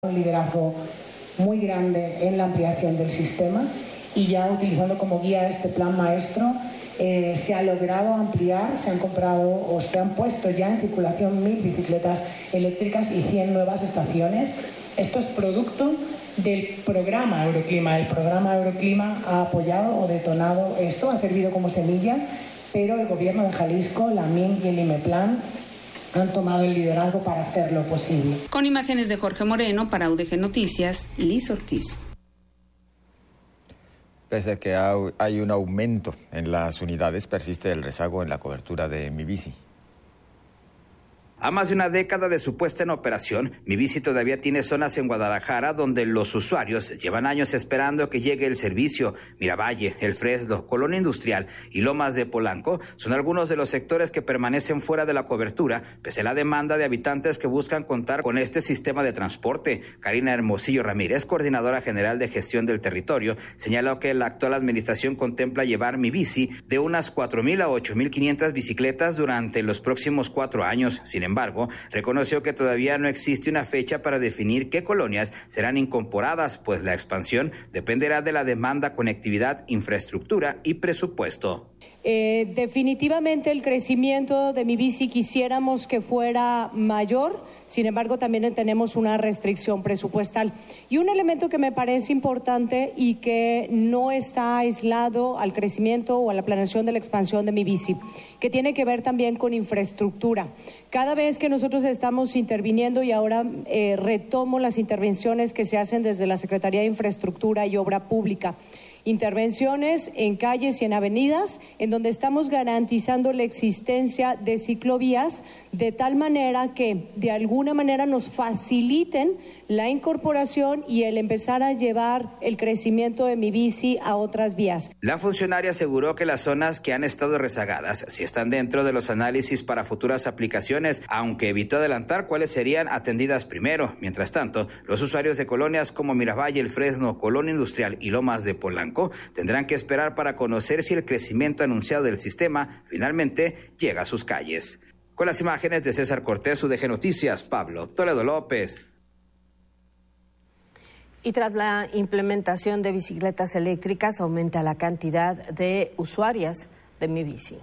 un liderazgo muy grande en la ampliación del sistema y ya utilizando como guía este plan maestro se ha logrado ampliar, se han comprado o se han puesto ya en circulación 1.000 bicicletas eléctricas y 100 nuevas estaciones. Esto es producto del programa Euroclima. El programa Euroclima ha apoyado o detonado esto, ha servido como semilla, pero el gobierno de Jalisco, la MIN y el IMEPLAN han tomado el liderazgo para hacerlo posible. Con imágenes de Jorge Moreno para UDG Noticias, Liz Ortiz. Pese a que hay un aumento en las unidades, persiste el rezago en la cobertura de Mi Bici. A más de una década de su puesta en operación, Mi Bici todavía tiene zonas en Guadalajara donde los usuarios llevan años esperando que llegue el servicio. Miravalle, El Fresno, Colonia Industrial y Lomas de Polanco son algunos de los sectores que permanecen fuera de la cobertura, pese a la demanda de habitantes que buscan contar con este sistema de transporte. Karina Hermosillo Ramírez, coordinadora general de gestión del territorio, señaló que la actual administración contempla llevar Mi Bici de unas 4,000 a 8,500 bicicletas durante los próximos 4 años. Sin embargo, reconoció que todavía no existe una fecha para definir qué colonias serán incorporadas, pues la expansión dependerá de la demanda, conectividad, infraestructura y presupuesto. Definitivamente el crecimiento de Mi Bici quisiéramos que fuera mayor, sin embargo también tenemos una restricción presupuestal. Y un elemento que me parece importante y que no está aislado al crecimiento o a la planeación de la expansión de Mi Bici, que tiene que ver también con infraestructura. Cada vez que nosotros estamos interviniendo, y ahora retomo las intervenciones que se hacen desde la Secretaría de Infraestructura y Obra Pública, intervenciones en calles y en avenidas en donde estamos garantizando la existencia de ciclovías de tal manera que de alguna manera nos faciliten la incorporación y el empezar a llevar el crecimiento de Mi Bici a otras vías. La funcionaria aseguró que las zonas que han estado rezagadas sí están dentro de los análisis para futuras aplicaciones, aunque evitó adelantar cuáles serían atendidas primero. Mientras tanto, los usuarios de colonias como Miravalle, El Fresno, Colonia Industrial y Lomas de Polanco tendrán que esperar para conocer si el crecimiento anunciado del sistema finalmente llega a sus calles. Con las imágenes de César Cortés, UDG Noticias, Pablo Toledo López. Y tras la implementación de bicicletas eléctricas, aumenta la cantidad de usuarias de Mi Bici.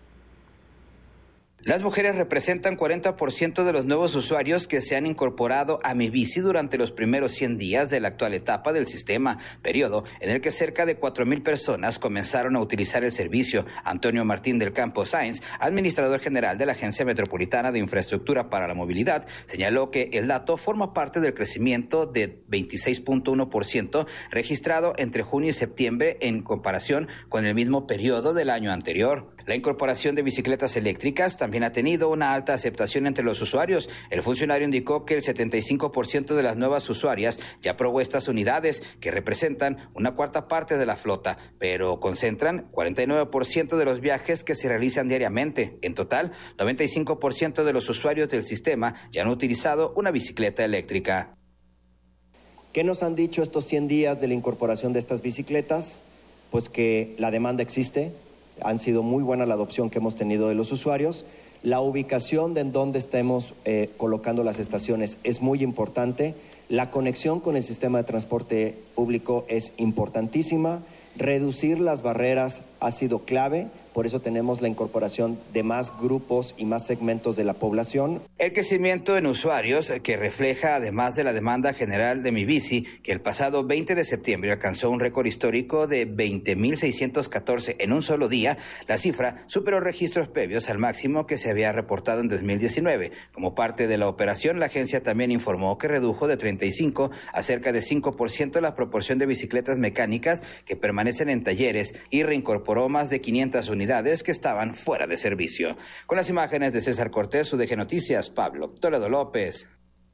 Las mujeres representan 40% de los nuevos usuarios que se han incorporado a Mi Bici durante los primeros 100 días de la actual etapa del sistema, periodo en el que cerca de 4,000 personas comenzaron a utilizar el servicio. Antonio Martín del Campo Sáenz, administrador general de la Agencia Metropolitana de Infraestructura para la Movilidad, señaló que el dato forma parte del crecimiento de 26,1% registrado entre junio y septiembre en comparación con el mismo periodo del año anterior. La incorporación de bicicletas eléctricas también ha tenido una alta aceptación entre los usuarios. El funcionario indicó que el 75% de las nuevas usuarias ya probó estas unidades, que representan una cuarta parte de la flota, pero concentran 49% de los viajes que se realizan diariamente. En total, 95% de los usuarios del sistema ya han utilizado una bicicleta eléctrica. ¿Qué nos han dicho estos 100 días de la incorporación de estas bicicletas? Pues que la demanda existe. Han sido muy buena la adopción que hemos tenido de los usuarios. La ubicación de en donde estemos colocando las estaciones es muy importante. La conexión con el sistema de transporte público es importantísima. Reducir las barreras ha sido clave. Por eso tenemos la incorporación de más grupos y más segmentos de la población. El crecimiento en usuarios, que refleja además de la demanda general de Mi Bici, que el pasado 20 de septiembre alcanzó un récord histórico de 20,614 en un solo día. La cifra superó registros previos al máximo que se había reportado en 2019. Como parte de la operación, la agencia también informó que redujo de 35 a cerca de 5% la proporción de bicicletas mecánicas que permanecen en talleres y reincorporó más de 500 unidades que estaban fuera de servicio. Con las imágenes de César Cortés, UDG Noticias, Pablo Toledo López.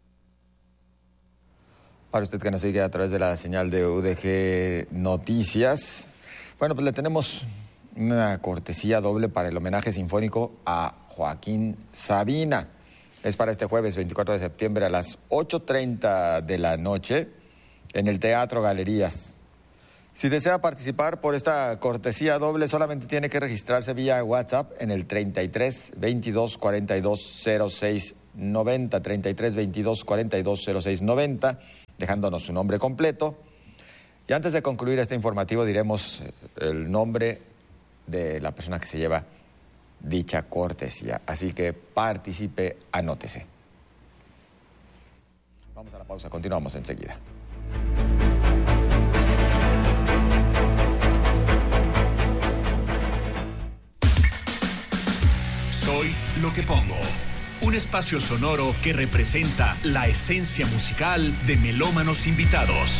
Para usted que nos sigue a través de la señal de UDG Noticias, bueno, pues le tenemos una cortesía doble para el homenaje sinfónico a Joaquín Sabina. Es para este jueves 24 de septiembre a las 8:30 de la noche en el Teatro Galerías. Si desea participar por esta cortesía doble, solamente tiene que registrarse vía WhatsApp en el 33 22 42 06 90 33 22 42 06 90, dejándonos su nombre completo. Y antes de concluir este informativo diremos el nombre de la persona que se lleva dicha cortesía. Así que participe, anótese. Vamos a la pausa, continuamos enseguida. Soy lo que pongo. Un espacio sonoro que representa la esencia musical de melómanos invitados.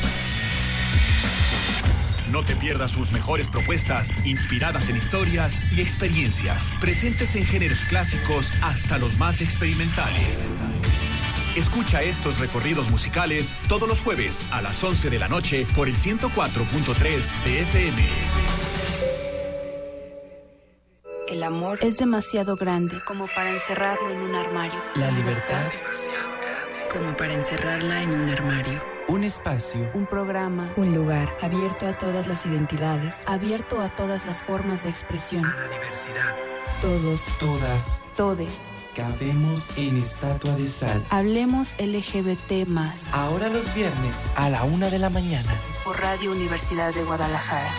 No te pierdas sus mejores propuestas inspiradas en historias y experiencias, presentes en géneros clásicos hasta los más experimentales. Escucha estos recorridos musicales todos los jueves a las 11 de la noche por el 104.3 de FM. El amor es demasiado grande como para encerrarlo en un armario. La libertad es demasiado grande como para encerrarla en un armario. Un espacio, un programa, un lugar abierto a todas las identidades, abierto a todas las formas de expresión, a la diversidad. Todos, todas, todes. Cabemos en Estatua de Sal. Hablemos LGBT+. Ahora los viernes a la 1 de la mañana. Por Radio Universidad de Guadalajara.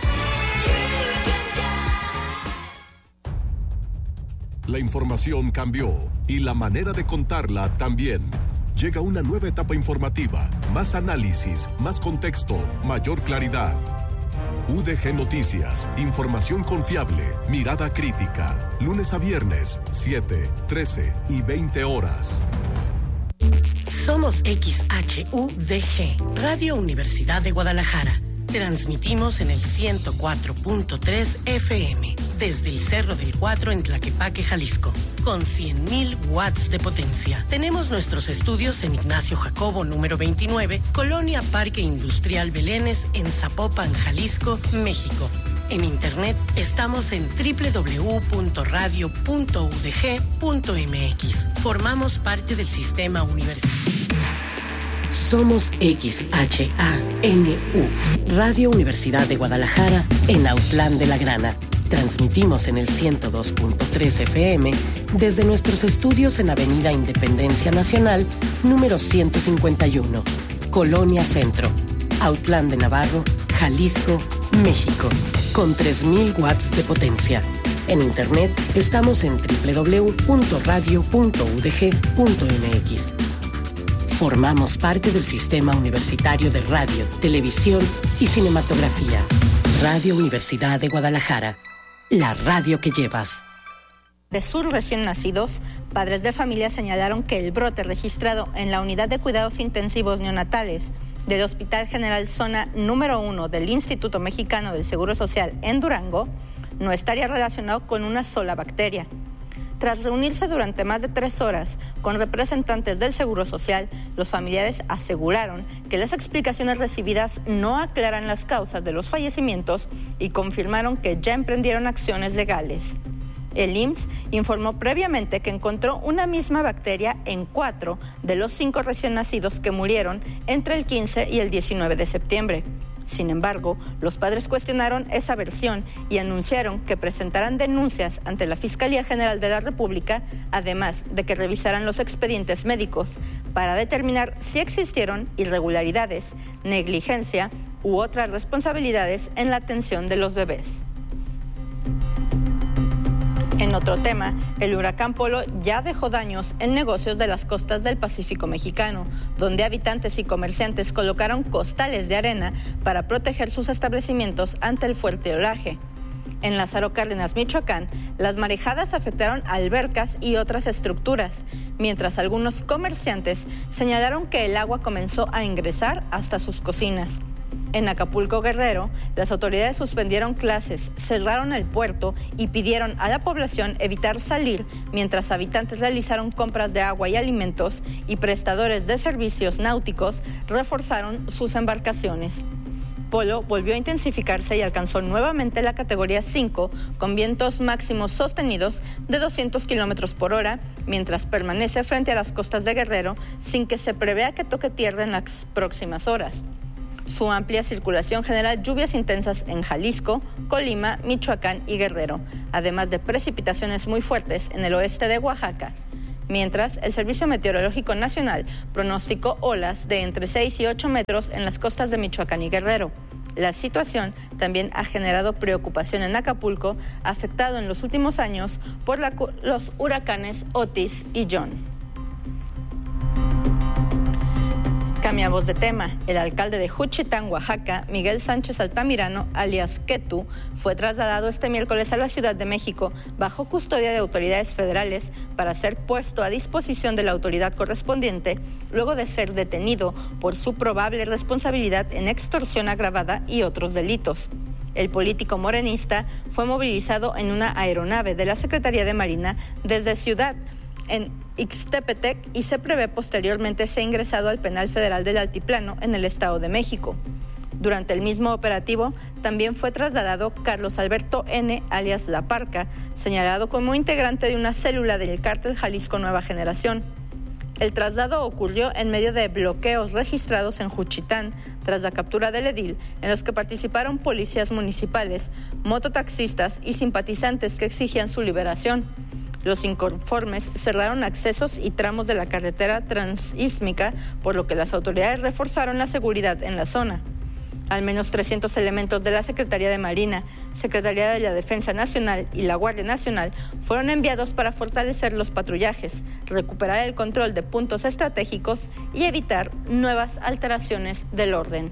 La información cambió y la manera de contarla también. Llega una nueva etapa informativa, más análisis, más contexto, mayor claridad. UDG Noticias, información confiable, mirada crítica. Lunes a viernes, 7, 13 y 20 horas. Somos XHUDG, Radio Universidad de Guadalajara. Transmitimos en el 104.3 FM, desde el Cerro del Cuatro en Tlaquepaque, Jalisco, con 100.000 watts de potencia. Tenemos nuestros estudios en Ignacio Jacobo, número 29, Colonia Parque Industrial Belénes, en Zapopan, Jalisco, México. En internet estamos en www.radio.udg.mx. Formamos parte del sistema universitario. Somos XHANU, Radio Universidad de Guadalajara, en Autlán de la Grana. Transmitimos en el 102.3 FM desde nuestros estudios en Avenida Independencia Nacional, número 151, Colonia Centro, Autlán de Navarro, Jalisco, México, con 3.000 watts de potencia. En internet estamos en www.radio.udg.mx. Formamos parte del Sistema Universitario de Radio, Televisión y Cinematografía. Radio Universidad de Guadalajara, la radio que llevas. De sus recién nacidos, padres de familia señalaron que el brote registrado en la Unidad de Cuidados Intensivos Neonatales del Hospital General Zona número 1 del Instituto Mexicano del Seguro Social en Durango no estaría relacionado con una sola bacteria. Tras reunirse durante más de 3 horas con representantes del Seguro Social, los familiares aseguraron que las explicaciones recibidas no aclaran las causas de los fallecimientos y confirmaron que ya emprendieron acciones legales. El IMSS informó previamente que encontró una misma bacteria en 4 de los 5 recién nacidos que murieron entre el 15 y el 19 de septiembre. Sin embargo, los padres cuestionaron esa versión y anunciaron que presentarán denuncias ante la Fiscalía General de la República, además de que revisarán los expedientes médicos para determinar si existieron irregularidades, negligencia u otras responsabilidades en la atención de los bebés. En otro tema, el huracán Polo ya dejó daños en negocios de las costas del Pacífico mexicano, donde habitantes y comerciantes colocaron costales de arena para proteger sus establecimientos ante el fuerte oleaje. En Lázaro Cárdenas, Michoacán, las marejadas afectaron albercas y otras estructuras, mientras algunos comerciantes señalaron que el agua comenzó a ingresar hasta sus cocinas. En Acapulco, Guerrero, las autoridades suspendieron clases, cerraron el puerto y pidieron a la población evitar salir mientras habitantes realizaron compras de agua y alimentos y prestadores de servicios náuticos reforzaron sus embarcaciones. Polo volvió a intensificarse y alcanzó nuevamente la categoría 5 con vientos máximos sostenidos de 200 kilómetros por hora, mientras permanece frente a las costas de Guerrero sin que se prevea que toque tierra en las próximas horas. Su amplia circulación genera lluvias intensas en Jalisco, Colima, Michoacán y Guerrero, además de precipitaciones muy fuertes en el oeste de Oaxaca. Mientras, el Servicio Meteorológico Nacional pronosticó olas de entre 6 y 8 metros en las costas de Michoacán y Guerrero. La situación también ha generado preocupación en Acapulco, afectado en los últimos años por los huracanes Otis y John. Cambiamos de tema. El alcalde de Juchitán, Oaxaca, Miguel Sánchez Altamirano, alias Ketu, fue trasladado este miércoles a la Ciudad de México bajo custodia de autoridades federales para ser puesto a disposición de la autoridad correspondiente luego de ser detenido por su probable responsabilidad en extorsión agravada y otros delitos. El político morenista fue movilizado en una aeronave de la Secretaría de Marina desde Ciudad en Ixtepetec y se prevé posteriormente sea ingresado al Penal Federal del Altiplano en el Estado de México. Durante el mismo operativo también fue trasladado Carlos Alberto N., alias La Parca, señalado como integrante de una célula del cártel Jalisco Nueva Generación. El traslado ocurrió en medio de bloqueos registrados en Juchitán tras la captura del edil, en los que participaron policías municipales, mototaxistas y simpatizantes que exigían su liberación. Los inconformes cerraron accesos y tramos de la carretera transísmica, por lo que las autoridades reforzaron la seguridad en la zona. Al menos 300 elementos de la Secretaría de Marina, Secretaría de la Defensa Nacional y la Guardia Nacional fueron enviados para fortalecer los patrullajes, recuperar el control de puntos estratégicos y evitar nuevas alteraciones del orden.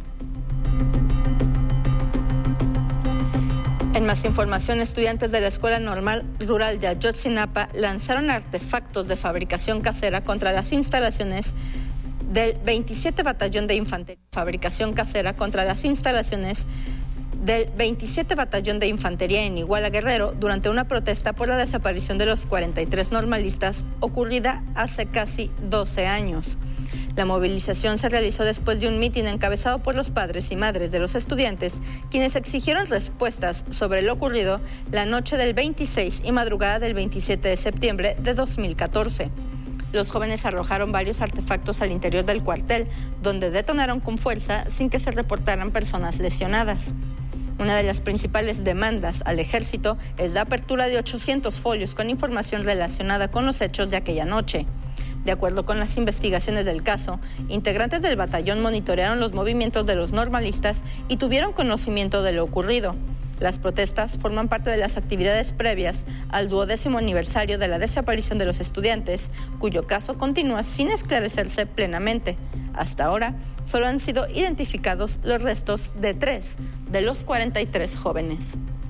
En más información, estudiantes de la Escuela Normal Rural de Ayotzinapa lanzaron artefactos de fabricación casera contra las instalaciones del 27 Batallón de Infantería. Fabricación casera contra las instalaciones del 27 Batallón de Infantería en Iguala, Guerrero, durante una protesta por la desaparición de los 43 normalistas ocurrida hace casi 12 años. La movilización se realizó después de un mitin encabezado por los padres y madres de los estudiantes, quienes exigieron respuestas sobre lo ocurrido la noche del 26 y madrugada del 27 de septiembre de 2014. Los jóvenes arrojaron varios artefactos al interior del cuartel, donde detonaron con fuerza sin que se reportaran personas lesionadas. Una de las principales demandas al ejército es la apertura de 800 folios con información relacionada con los hechos de aquella noche. De acuerdo con las investigaciones del caso, integrantes del batallón monitorearon los movimientos de los normalistas y tuvieron conocimiento de lo ocurrido. Las protestas forman parte de las actividades previas al 12º aniversario de la desaparición de los estudiantes, cuyo caso continúa sin esclarecerse plenamente. Hasta ahora, solo han sido identificados los restos de 3 de los 43 jóvenes.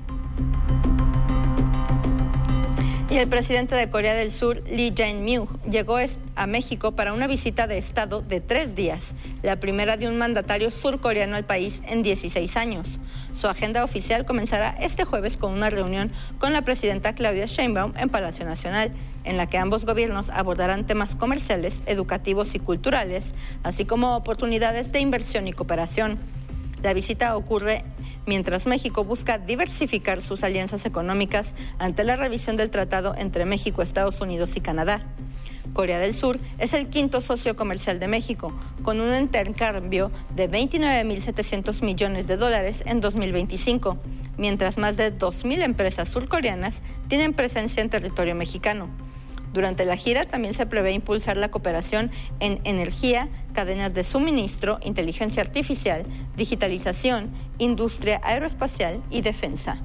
Y el presidente de Corea del Sur, Lee Jae-myung, llegó a México para una visita de Estado de 3 días, la primera de un mandatario surcoreano al país en 16 años. Su agenda oficial comenzará este jueves con una reunión con la presidenta Claudia Sheinbaum en Palacio Nacional, en la que ambos gobiernos abordarán temas comerciales, educativos y culturales, así como oportunidades de inversión y cooperación. La visita ocurre mientras México busca diversificar sus alianzas económicas ante la revisión del tratado entre México, Estados Unidos y Canadá. Corea del Sur es el 5º socio comercial de México, con un intercambio de 29.700 millones de dólares en 2025, mientras más de 2.000 empresas surcoreanas tienen presencia en territorio mexicano. Durante la gira también se prevé impulsar la cooperación en energía, cadenas de suministro, inteligencia artificial, digitalización, industria aeroespacial y defensa.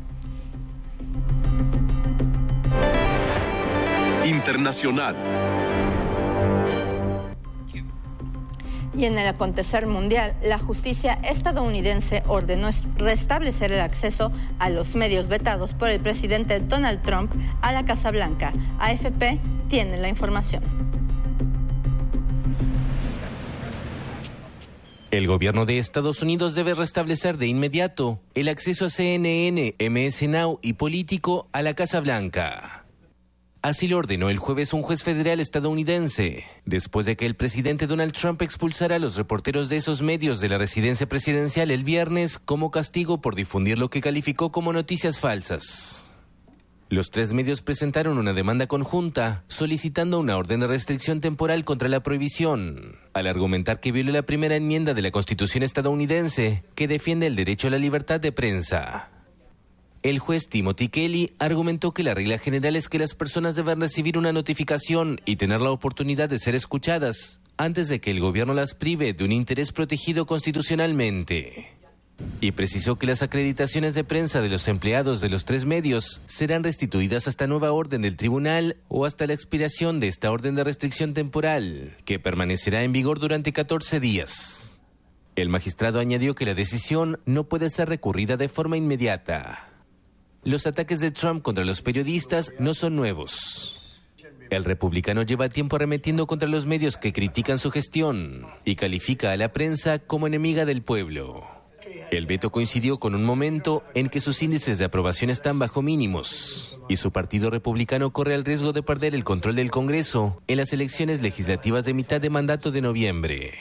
Internacional. Y en el acontecer mundial, la justicia estadounidense ordenó restablecer el acceso a los medios vetados por el presidente Donald Trump a la Casa Blanca. AFP tiene la información. El gobierno de Estados Unidos debe restablecer de inmediato el acceso a CNN, MS Now y Político a la Casa Blanca. Así lo ordenó el jueves un juez federal estadounidense, después de que el presidente Donald Trump expulsara a los reporteros de esos medios de la residencia presidencial el viernes como castigo por difundir lo que calificó como noticias falsas. Los 3 medios presentaron una demanda conjunta solicitando una orden de restricción temporal contra la prohibición, al argumentar que viola la primera enmienda de la Constitución estadounidense que defiende el derecho a la libertad de prensa. El juez Timothy Kelly argumentó que la regla general es que las personas deben recibir una notificación y tener la oportunidad de ser escuchadas antes de que el gobierno las prive de un interés protegido constitucionalmente. Y precisó que las acreditaciones de prensa de los empleados de los 3 medios serán restituidas hasta nueva orden del tribunal o hasta la expiración de esta orden de restricción temporal, que permanecerá en vigor durante 14 días. El magistrado añadió que la decisión no puede ser recurrida de forma inmediata. Los ataques de Trump contra los periodistas no son nuevos. El republicano lleva tiempo arremetiendo contra los medios que critican su gestión y califica a la prensa como enemiga del pueblo. El veto coincidió con un momento en que sus índices de aprobación están bajo mínimos y su partido republicano corre el riesgo de perder el control del Congreso en las elecciones legislativas de mitad de mandato de noviembre.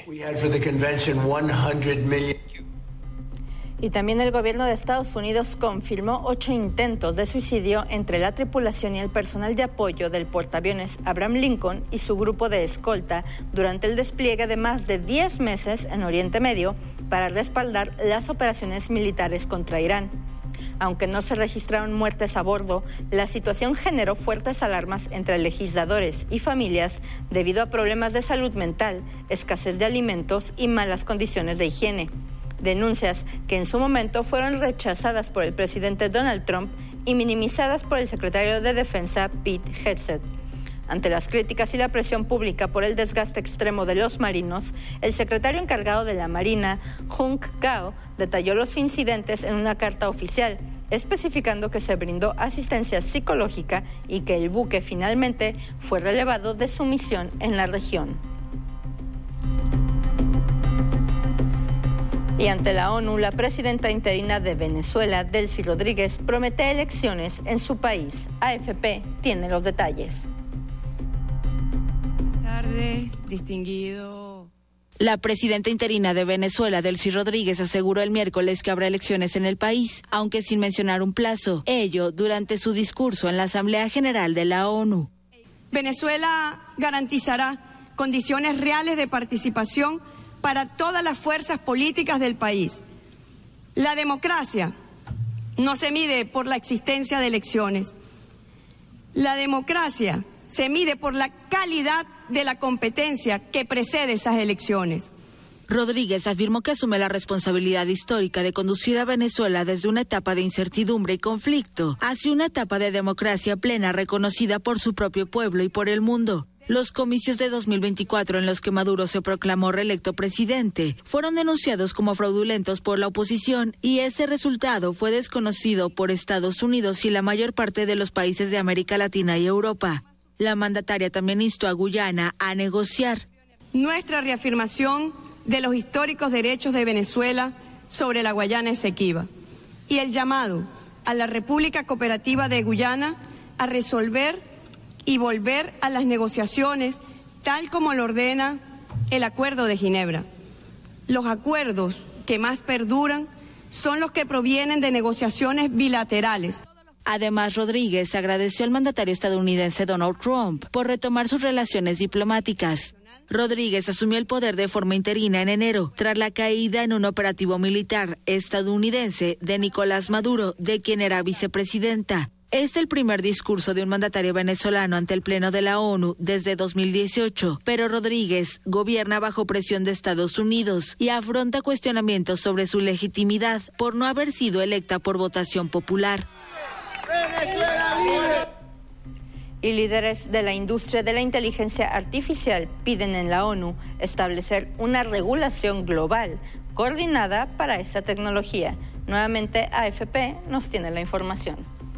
Y también el gobierno de Estados Unidos confirmó 8 intentos de suicidio entre la tripulación y el personal de apoyo del portaaviones Abraham Lincoln y su grupo de escolta durante el despliegue de más de 10 meses en Oriente Medio para respaldar las operaciones militares contra Irán. Aunque no se registraron muertes a bordo, la situación generó fuertes alarmas entre legisladores y familias debido a problemas de salud mental, escasez de alimentos y malas condiciones de higiene. Denuncias que en su momento fueron rechazadas por el presidente Donald Trump y minimizadas por el secretario de Defensa Pete Hegseth. Ante las críticas y la presión pública por el desgaste extremo de los marinos, el secretario encargado de la Marina, Hunk Gao, detalló los incidentes en una carta oficial, especificando que se brindó asistencia psicológica y que el buque finalmente fue relevado de su misión en la región. Y ante la ONU, la presidenta interina de Venezuela, Delcy Rodríguez, promete elecciones en su país. AFP tiene los detalles. Buenas tardes, distinguido. La presidenta interina de Venezuela, Delcy Rodríguez, aseguró el miércoles que habrá elecciones en el país, aunque sin mencionar un plazo. Ello durante su discurso en la Asamblea General de la ONU. Venezuela garantizará condiciones reales de participación para todas las fuerzas políticas del país. La democracia no se mide por la existencia de elecciones. La democracia se mide por la calidad de la competencia que precede esas elecciones. Rodríguez afirmó que asume la responsabilidad histórica de conducir a Venezuela desde una etapa de incertidumbre y conflicto hacia una etapa de democracia plena reconocida por su propio pueblo y por el mundo. Los comicios de 2024 en los que Maduro se proclamó reelecto presidente fueron denunciados como fraudulentos por la oposición y ese resultado fue desconocido por Estados Unidos y la mayor parte de los países de América Latina y Europa. La mandataria también instó a Guyana a negociar. Nuestra reafirmación de los históricos derechos de Venezuela sobre la Guayana Esequiba y el llamado a la República Cooperativa de Guyana a resolver y volver a las negociaciones tal como lo ordena el Acuerdo de Ginebra. Los acuerdos que más perduran son los que provienen de negociaciones bilaterales. Además, Rodríguez agradeció al mandatario estadounidense Donald Trump por retomar sus relaciones diplomáticas. Rodríguez asumió el poder de forma interina en enero, tras la caída en un operativo militar estadounidense de Nicolás Maduro, de quien era vicepresidenta. Es el primer discurso de un mandatario venezolano ante el Pleno de la ONU desde 2018, pero Rodríguez gobierna bajo presión de Estados Unidos y afronta cuestionamientos sobre su legitimidad por no haber sido electa por votación popular. ¡Venezuela libre! Y líderes de la industria de la inteligencia artificial piden en la ONU establecer una regulación global coordinada para esta tecnología. Nuevamente, AFP nos tiene la información.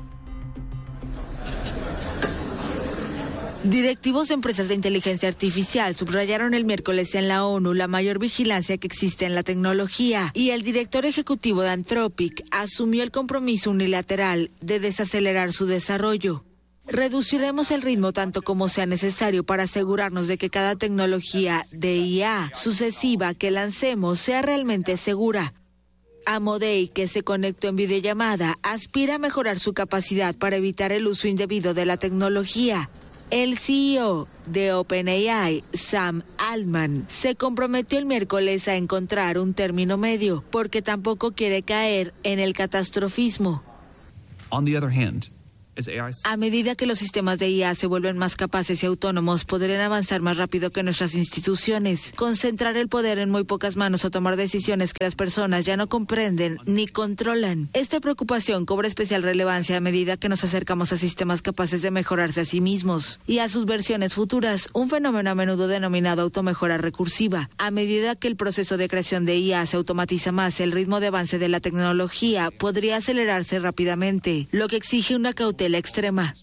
Directivos de empresas de inteligencia artificial subrayaron el miércoles en la ONU la mayor vigilancia que existe en la tecnología y el director ejecutivo de Anthropic asumió el compromiso unilateral de desacelerar su desarrollo. Reduciremos el ritmo tanto como sea necesario para asegurarnos de que cada tecnología de IA sucesiva que lancemos sea realmente segura. Amodei, que se conectó en videollamada, aspira a mejorar su capacidad para evitar el uso indebido de la tecnología. El CEO de OpenAI, Sam Altman, se comprometió el miércoles a encontrar un término medio, porque tampoco quiere caer en el catastrofismo. On the other hand, a medida que los sistemas de IA se vuelven más capaces y autónomos, podrían avanzar más rápido que nuestras instituciones, concentrar el poder en muy pocas manos o tomar decisiones que las personas ya no comprenden ni controlan. Esta preocupación cobra especial relevancia a medida que nos acercamos a sistemas capaces de mejorarse a sí mismos y a sus versiones futuras, un fenómeno a menudo denominado automejora recursiva. A medida que el proceso de creación de IA se automatiza más, el ritmo de avance de la tecnología podría acelerarse rápidamente, lo que exige una cautela extrema.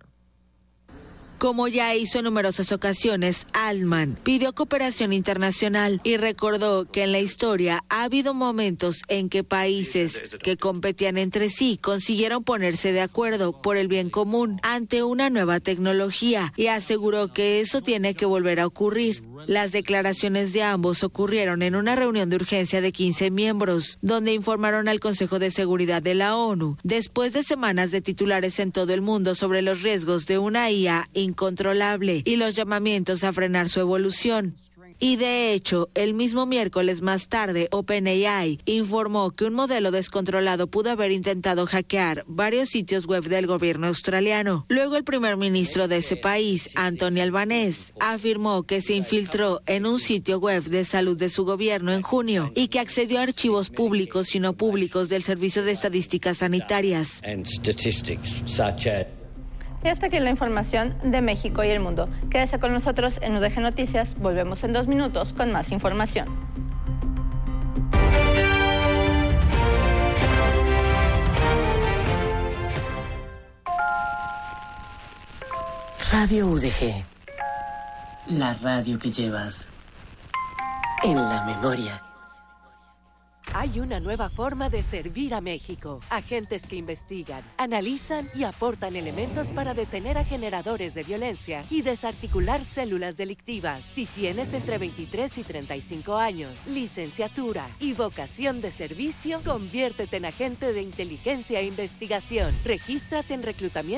Como ya hizo en numerosas ocasiones, Altman pidió cooperación internacional y recordó que en la historia ha habido momentos en que países que competían entre sí consiguieron ponerse de acuerdo por el bien común ante una nueva tecnología y aseguró que eso tiene que volver a ocurrir. Las declaraciones de ambos ocurrieron en una reunión de urgencia de 15 miembros, donde informaron al Consejo de Seguridad de la ONU, después de semanas de titulares en todo el mundo sobre los riesgos de una IA incontrolable y los llamamientos a frenar su evolución. Y de hecho, el mismo miércoles más tarde, OpenAI informó que un modelo descontrolado pudo haber intentado hackear varios sitios web del gobierno australiano. Luego el primer ministro de ese país, Anthony Albanese, afirmó que se infiltró en un sitio web de salud de su gobierno en junio y que accedió a archivos públicos y no públicos del Servicio de Estadísticas Sanitarias. Y hasta aquí la información de México y el mundo. Quédese con nosotros en UDG Noticias. Volvemos en 2 minutos con más información. Radio UDG. La radio que llevas en la memoria. Hay una nueva forma de servir a México. Agentes que investigan, analizan y aportan elementos para detener a generadores de violencia y desarticular células delictivas. Si tienes entre 23 y 35 años, licenciatura y vocación de servicio, conviértete en agente de inteligencia e investigación. Regístrate en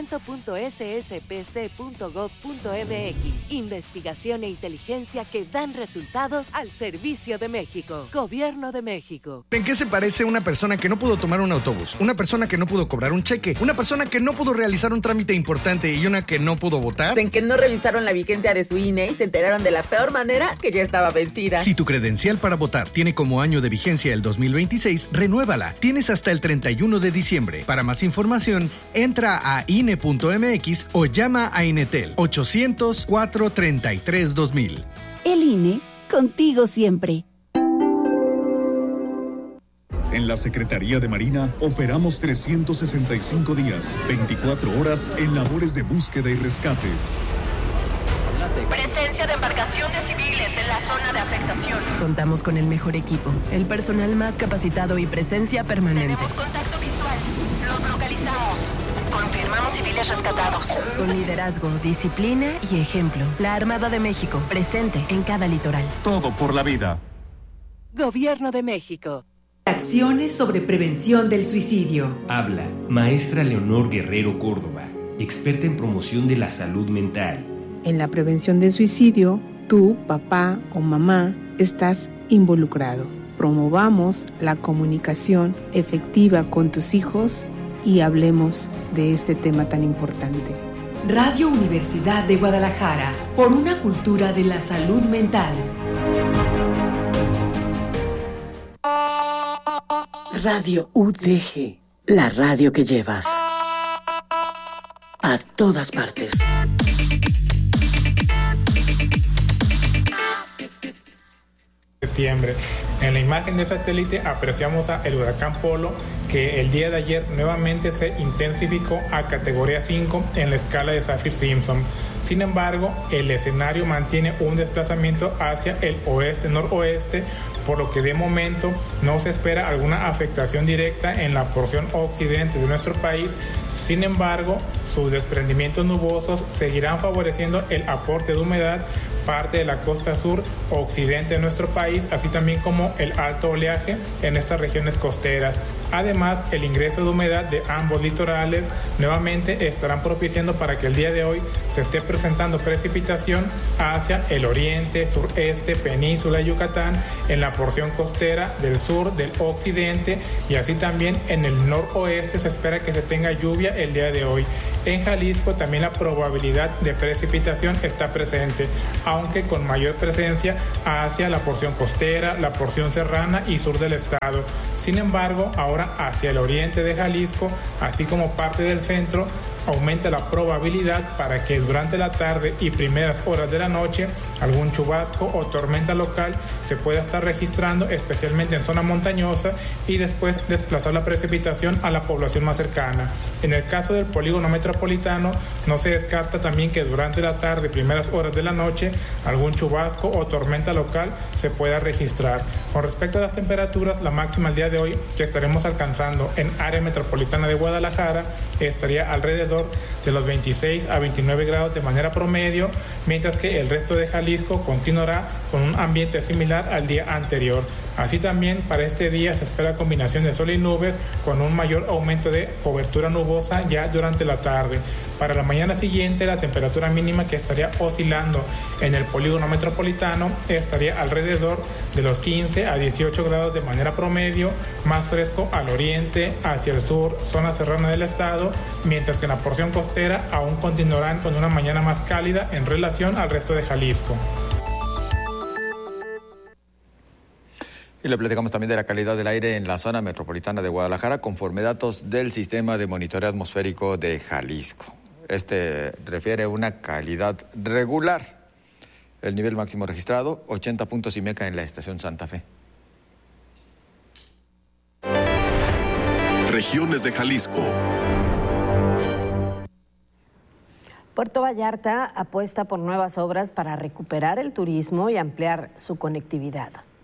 reclutamiento.sspc.gov.mx. Investigación e inteligencia que dan resultados al servicio de México. Gobierno de México. ¿En qué se parece una persona que no pudo tomar un autobús, una persona que no pudo cobrar un cheque, una persona que no pudo realizar un trámite importante y una que no pudo votar? En que no revisaron la vigencia de su INE y se enteraron de la peor manera que ya estaba vencida. Si tu credencial para votar tiene como año de vigencia el 2026, renuévala. Tienes hasta el 31 de diciembre. Para más información, entra a INE.mx o llama a Inetel 800-433-2000. El INE, contigo siempre. En la Secretaría de Marina operamos 365 días, 24 horas en labores de búsqueda y rescate. Presencia de embarcaciones civiles en la zona de afectación. Contamos con el mejor equipo, el personal más capacitado y presencia permanente. Tenemos contacto visual. Los localizamos. Confirmamos civiles rescatados. Con liderazgo, disciplina y ejemplo. La Armada de México, presente en cada litoral. Todo por la vida. Gobierno de México. Acciones sobre prevención del suicidio. Habla maestra Leonor Guerrero Córdoba, experta en promoción de la salud mental. En la prevención del suicidio, tú, papá o mamá, estás involucrado. Promovamos la comunicación efectiva con tus hijos y hablemos de este tema tan importante. Radio Universidad de Guadalajara, por una cultura de la salud mental. Radio UDG, la radio que llevas a todas partes. Septiembre. En la imagen de satélite apreciamos el huracán Polo, que el día de ayer nuevamente se intensificó a categoría 5 en la escala de Saffir-Simpson. Sin embargo, el escenario mantiene un desplazamiento hacia el oeste-noroeste, por lo que de momento no se espera alguna afectación directa en la porción occidente de nuestro país. Sin embargo, sus desprendimientos nubosos seguirán favoreciendo el aporte de humedad parte de la costa sur o occidente de nuestro país, así también como el alto oleaje en estas regiones costeras. Además, el ingreso de humedad de ambos litorales nuevamente estarán propiciando para que el día de hoy se esté presentando precipitación hacia el oriente, sureste, península de Yucatán, en la porción costera del sur, del occidente y así también en el noroeste se espera que se tenga lluvia el día de hoy. En Jalisco también la probabilidad de precipitación está presente, aunque con mayor presencia hacia la porción costera, la porción serrana y sur del estado. Sin embargo, ahora hacia el oriente de Jalisco, así como parte del centro, aumenta la probabilidad para que durante la tarde y primeras horas de la noche algún chubasco o tormenta local se pueda estar registrando, especialmente en zona montañosa, y después desplazar la precipitación a la población más cercana. En el caso del polígono metropolitano, no se descarta también que durante la tarde y primeras horas de la noche algún chubasco o tormenta local se pueda registrar. Con respecto a las temperaturas, la máxima el día de hoy que estaremos alcanzando en área metropolitana de Guadalajara estaría alrededor de los 26 a 29 grados de manera promedio, mientras que el resto de Jalisco continuará con un ambiente similar al día anterior. Así también para este día se espera combinación de sol y nubes con un mayor aumento de cobertura nubosa ya durante la tarde. Para la mañana siguiente la temperatura mínima que estaría oscilando en el polígono metropolitano estaría alrededor de los 15 a 18 grados de manera promedio, más fresco al oriente, hacia el sur, zona serrana del estado, mientras que en la porción costera aún continuarán con una mañana más cálida en relación al resto de Jalisco. Y le platicamos también de la calidad del aire en la zona metropolitana de Guadalajara conforme datos del Sistema de Monitoreo Atmosférico de Jalisco. Este refiere una calidad regular. El nivel máximo registrado, 80 puntos IMECA en la estación Santa Fe. Regiones de Jalisco. Puerto Vallarta apuesta por nuevas obras para recuperar el turismo y ampliar su conectividad.